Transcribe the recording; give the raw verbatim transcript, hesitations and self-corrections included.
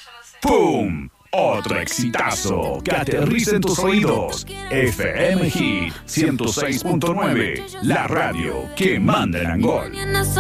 ¡Pum! Otro exitazo que aterriza en tus oídos. F M Hit ciento seis punto nueve, la radio que manda en Angol.